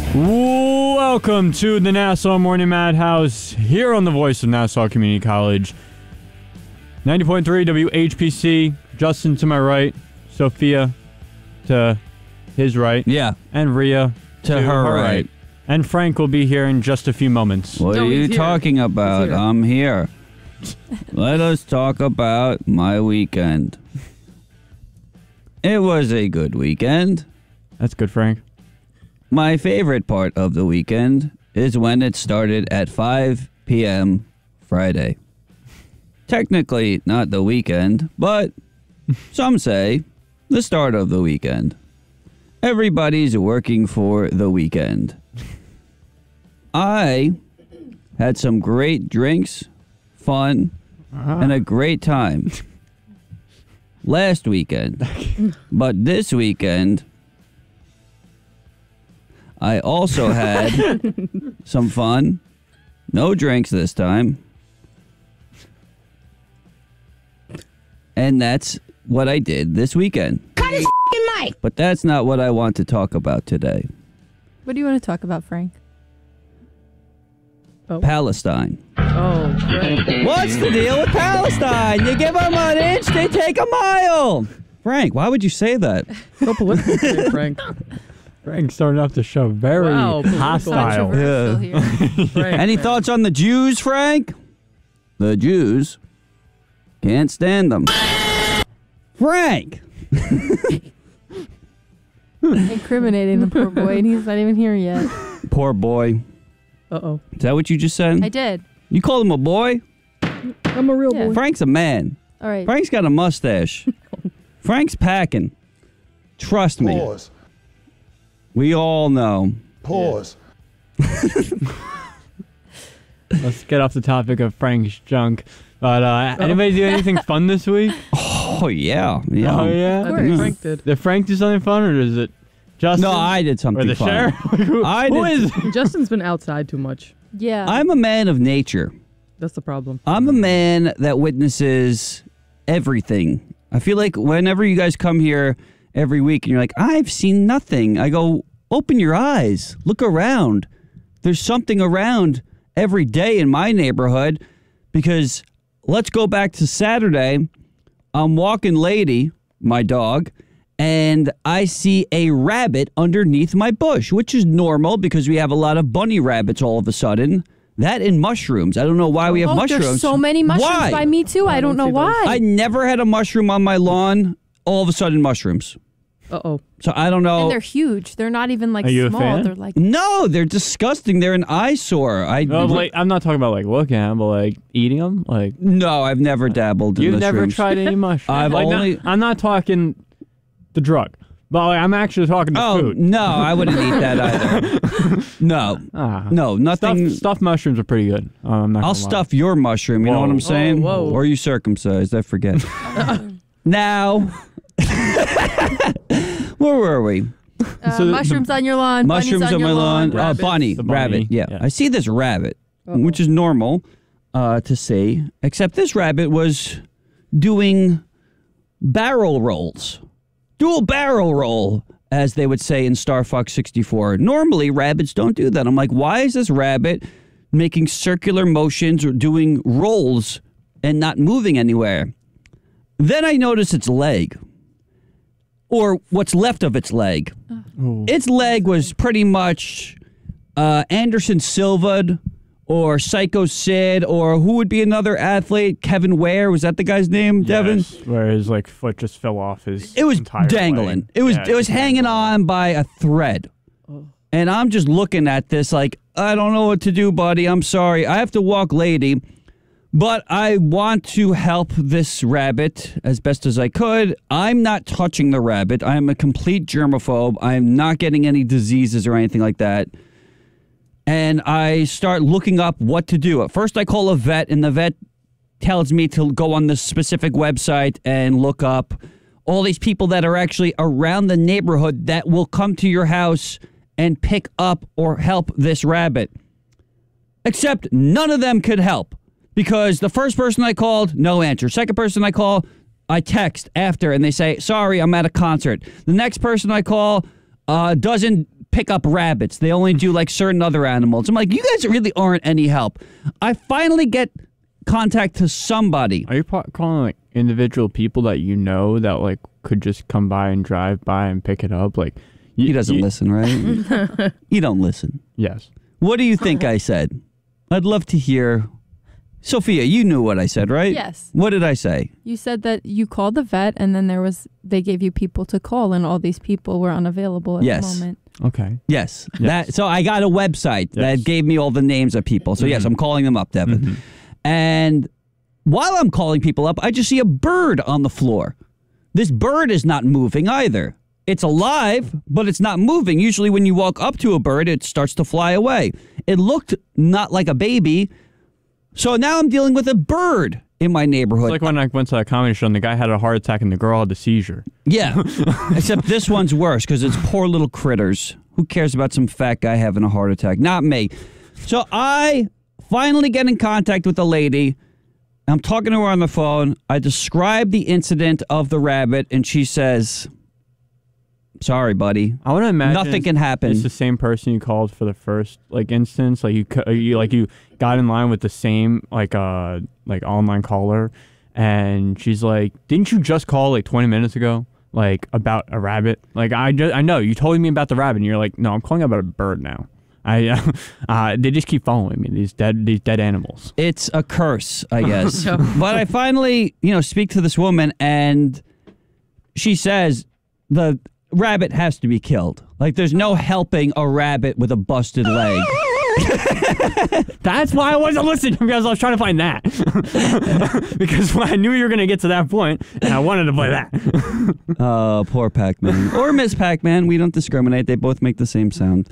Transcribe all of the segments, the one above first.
Welcome to the Nassau Morning Madhouse here on the voice of Nassau Community College. 90.3 WHPC. Justin to my right, Sophia to his right. Yeah. And Rhea to her right. And Frank will be here in just a few moments. What are you talking about? I'm here. Let us talk about my weekend. It was a good weekend. That's good, Frank. My favorite part of the weekend is when it started at 5 p.m. Friday. Technically not the weekend, but some say the start of the weekend. Everybody's working for the weekend. I had some great drinks, fun, and a great time last weekend. But this weekend, I also had some fun. No drinks this time. And that's what I did this weekend. Cut his f***ing mic! But that's not what I want to talk about today. What do you want to talk about, Frank? Palestine. Oh, Frank. What's the deal with Palestine? You give them an inch, they take a mile. Frank, why would you say that? So political today, Frank. Frank started off the show very hostile. Controversial here. Frank. Any thoughts on the Jews, Frank? The Jews can't stand them. Frank! Incriminating the poor boy, and he's not even here yet. Poor boy. Uh-oh. Is that what you just said? I did. You called him a boy? I'm a real Yeah. boy. Frank's a man. All right. Frank's got a mustache. Frank's packing. Trust me. Pause. We all know. Pause. Let's get off the topic of Frank's junk. But anybody do anything fun this week? Oh, yeah. Oh, yeah? I think Frank did. Did Frank do something fun, or is it Justin? No, I did Or something the fun. sheriff? Who is it? Justin's been outside too much. Yeah. I'm a man of nature. That's the problem. I'm a man that witnesses everything. I feel like whenever you guys come here every week and you're like, I've seen nothing, I go, open your eyes. Look around. There's something around every day in my neighborhood because let's go back to Saturday. I'm walking Lady, my dog, and I see a rabbit underneath my bush, which is normal because we have a lot of bunny rabbits all of a sudden. That and mushrooms. I don't know why we have mushrooms. There's so many mushrooms Why? by me, too. I don't know why. I never had a mushroom on my lawn. All of a sudden, mushrooms. Uh-oh. So I don't know. And they're huge. They're not even, like, Are you a small. fan? They're like... No, they're disgusting. They're an eyesore. No, like, I'm not talking about like looking at them, but like eating them. Like No, I've never dabbled in you've mushrooms. never tried any mushrooms. I've Like, only- I'm not talking the drug, but like, I'm actually talking the food. No, I wouldn't eat that either. No. No, nothing. Stuffed mushrooms are pretty good. I'm not I'll gonna lie. stuff your mushroom. You know Whoa. what I'm saying? whoa. Or are you circumcised? I forget. Now, where were we? So the- mushrooms on your lawn. Mushrooms bunnies on my your lawn. Rabbits. Bunny, The bunny, rabbit. Yeah. yeah. I see this rabbit, which is normal to see, except this rabbit was doing barrel rolls. Dual barrel roll, as they would say in Star Fox 64. Normally, rabbits don't do that. I'm like, why is this rabbit making circular motions or doing rolls and not moving anywhere? Then I notice its leg, or what's left of its leg. Its leg was pretty much Anderson Silva or Psycho Sid, or who would be another athlete? Kevin Ware, was that the guy's name, Devin? Yes, where his like foot just fell off his. It was entire dangling. leg. It was Yeah, it was hanging on by a thread. And I'm just looking at this like, I don't know what to do, buddy. I'm sorry. I have to walk Lady. But I want to help this rabbit as best as I could. I'm not touching the rabbit. I am a complete germaphobe. I am not getting any diseases or anything like that. And I start looking up what to do. At first, I call a vet, and the vet tells me to go on this specific website and look up all these people that are actually around the neighborhood that will come to your house and pick up or help this rabbit. Except none of them could help. Because the first person I called, no answer. Second person I call, I text after and they say, sorry, I'm at a concert. The next person I call doesn't pick up rabbits. They only do like certain other animals. I'm like, you guys really aren't any help. I finally get contact to somebody. Are you calling like individual people that you know that like could just come by and drive by and pick it up? Like He doesn't listen, right? You don't listen. Yes. What do you think I said? I'd love to hear. Sophia, you knew what I said, right? Yes. What did I say? You said that you called the vet and then they gave you people to call and all these people were unavailable at Yes. the moment. Okay. Yes. Yes. So I got a website that Yes. gave me all the names of people. So yes, I'm calling them up, Devin. And while I'm calling people up, I just see a bird on the floor. This bird is not moving either. It's alive, but it's not moving. Usually when you walk up to a bird, it starts to fly away. It looked not like a baby. So now I'm dealing with a bird in my neighborhood. It's like when I went to that comedy show and the guy had a heart attack and the girl had a seizure. Yeah, except this one's worse because it's poor little critters. Who cares about some fat guy having a heart attack? Not me. So I finally get in contact with the lady. I'm talking to her on the phone. I describe the incident of the rabbit, and she says, sorry, buddy. I want to imagine Nothing can happen. It's the same person you called for the first like instance. Like you got in line with the same like online caller, and she's like, "Didn't you just call like 20 minutes ago like about a rabbit?" Like I know you told me about the rabbit, and you're like, "No, I'm calling about a bird now." They just keep following me. These dead animals. It's a curse, I guess. But I finally, speak to this woman, and she says the rabbit has to be killed. Like, there's no helping a rabbit with a busted leg. That's why I wasn't listening, because I was trying to find that. Because I knew you were going to get to that point, and I wanted to play that. Oh, poor Pac-Man. Or Miss Pac-Man. We don't discriminate. They both make the same sound.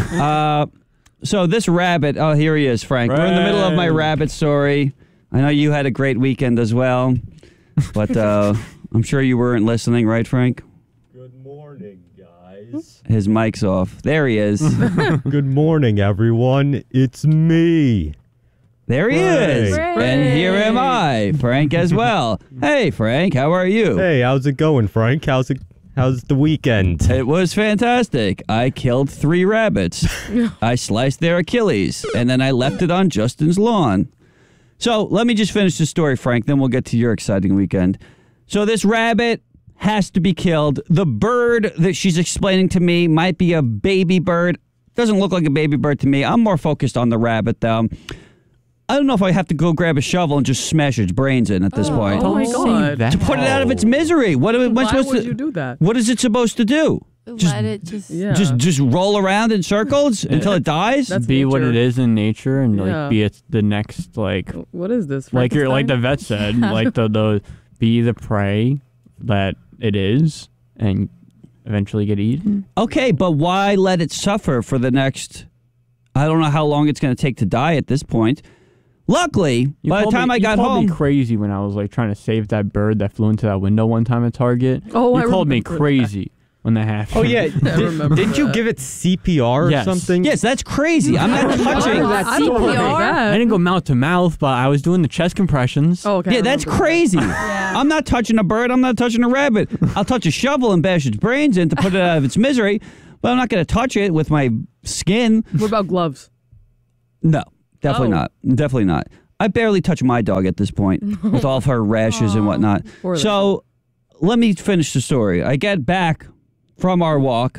So this rabbit, oh, here he is, Frank. We're in the middle of my rabbit story. I know you had a great weekend as well, but I'm sure you weren't listening, right, Frank? Good morning, guys. His mic's off. There he is. Good morning, everyone. It's me. There he is. Frank. And here am I, Frank, as well. Hey, Frank, how are you? Hey, how's it going, Frank? How's the weekend? It was fantastic. I killed 3 rabbits. I sliced their Achilles, and then I left it on Justin's lawn. So let me just finish the story, Frank, then we'll get to your exciting weekend. So this rabbit has to be killed. The bird that she's explaining to me might be a baby bird. Doesn't look like a baby bird to me. I'm more focused on the rabbit, though. I don't know if I have to go grab a shovel and just smash its brains in at this point. Oh my God. That. To put it out of its misery. What am I Why supposed would to you do that? What is it supposed to do? Let it just... Yeah. Just roll around in circles until it dies? That's Be what nature. it is in nature, and like Yeah. be it the next like What is this? like you're like the Frankenstein? vet said, like the be the prey that it is, and eventually get eaten. Okay, but why let it suffer for the next... I don't know how long it's going to take to die at this point. Luckily, by the time I got you called home... me crazy when I was like trying to save that bird that flew into that window one time at Target. Oh, you I called me remember crazy when that happened. Oh, yeah. remember Didn't you that. give it CPR or Yes. something? Yes, that's crazy. I'm not touching... I don't remember CPR? that. I didn't go mouth to mouth, but I was doing the chest compressions. Oh, okay. Yeah, that's crazy. I'm not touching a bird. I'm not touching a rabbit. I'll touch a shovel and bash its brains in to put it out of its misery, but I'm not going to touch it with my skin. What about gloves? No, definitely Oh. not. Definitely not. I barely touch my dog at this point with all of her rashes and whatnot. Poor So let me finish the story. I get back from our walk.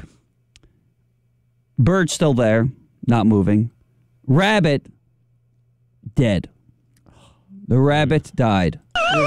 Bird's still there, not moving. Rabbit, dead. The rabbit died.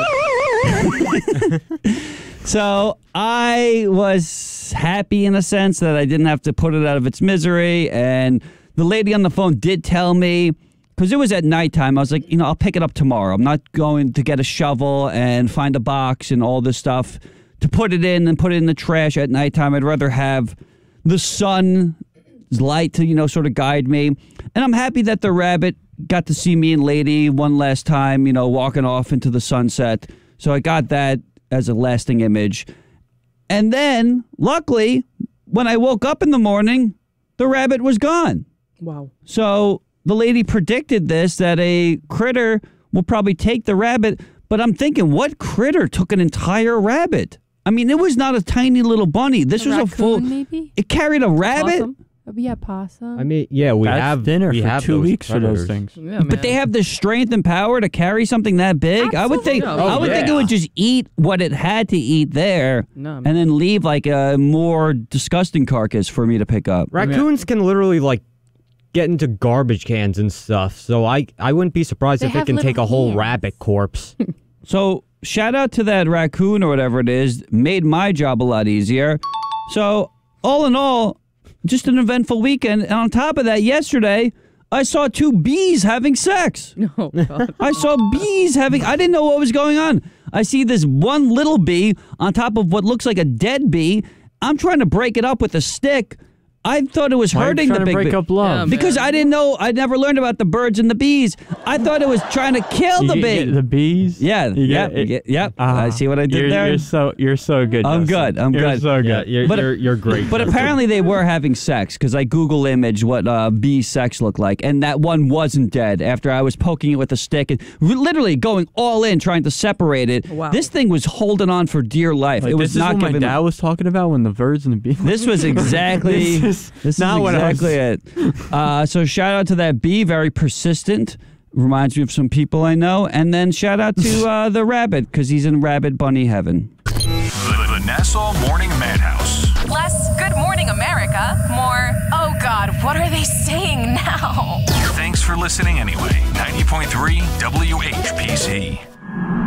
So I was happy in a sense that I didn't have to put it out of its misery. And the lady on the phone did tell me, because it was at nighttime, I was like, I'll pick it up tomorrow. I'm not going to get a shovel and find a box and all this stuff to put it in and put it in the trash at nighttime. I'd rather have the sun's light to, sort of guide me. And I'm happy that the rabbit got to see me and lady one last time, walking off into the sunset. So I got that as a lasting image. And then, luckily, when I woke up in the morning, the rabbit was gone. Wow. So the lady predicted this, that a critter will probably take the rabbit. But I'm thinking, what critter took an entire rabbit? I mean, it was not a tiny little bunny. This was a full... maybe? It carried a rabbit? Awesome. Yeah, possum. I mean, yeah, we That's have dinner we for have 2 those weeks for those predators. things. Yeah, But they man. have the strength and power to carry something that big. I would think. Absolutely. I would think it yeah. would just eat what it had to eat there, No, and then leave like a more disgusting carcass for me to pick up. Raccoons can literally like get into garbage cans and stuff. So I wouldn't be surprised They if it have can take a little whole hands. rabbit corpse. So shout out to that raccoon or whatever it is. Made my job a lot easier. So all in all, just an eventful weekend. And on top of that, yesterday I saw 2 bees having sex. Oh, God. I saw bees having. I didn't know what was going on. I see this one little bee on top of what looks like a dead bee. I'm trying to break it up with a stick. I thought it was Why are you hurting the trying to big break bee. up love? Yeah, Because man. I didn't know. I never learned about the birds and the bees. I thought it was trying to kill You the get bee. the bees. Yeah, You yep, get it. yep. Ah, I see what I did you're, there. You're so good. I'm Justin. good, I'm You're good. so Yeah, good. you're great. But apparently they were having sex because I Google image what bee sex looked like, and that one wasn't dead. After I was poking it with a stick and literally going all in trying to separate it, Wow. this thing was holding on for dear life. Like, it was this is not what my giving. dad was talking about when the birds and the bees. This was exactly. This this not is what I was- exactly it. So shout out to that bee, very persistent. Reminds me of some people I know, and then shout out to the rabbit because he's in rabbit bunny heaven. The Nassau Morning Madhouse. Less Good Morning America, more, oh God, what are they saying now? Thanks for listening anyway. 90.3 WHPC.